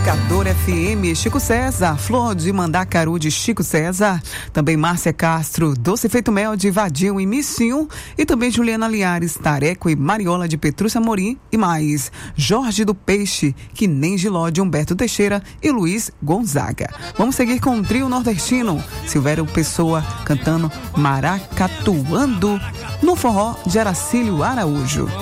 Pescador FM, Chico César, Flor de Mandacaru de Chico César, também Márcia Castro, Doce Feito Mel de Vadinho e Missinho, e também Juliana Liares, Tareco e Mariola de Petrúcia Amorim, e mais Jorge do Peixe, Que Nem Giló de Humberto Teixeira e Luiz Gonzaga. Vamos seguir com o trio nordestino, Silvério Pessoa cantando Maracatuando, no forró de Aracílio Araújo.